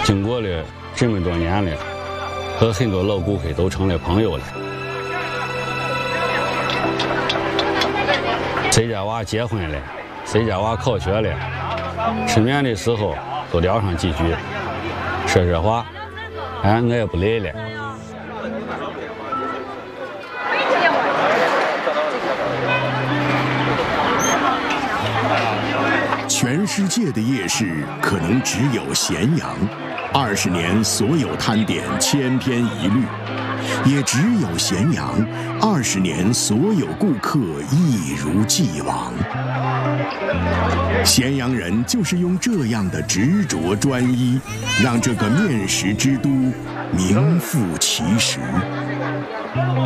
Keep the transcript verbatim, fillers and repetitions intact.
经过了这么多年了，和很多老顾客都成了朋友了。谁家娃结婚了，谁家娃考学了，吃面的时候都聊上几句，说说话，哎，我也不累了。 全世界的夜市可能只有咸阳，二十年所有摊点千篇一律，也只有咸阳，二十年所有顾客一如既往。咸阳人就是用这样的执着专一，让这个面食之都名副其实。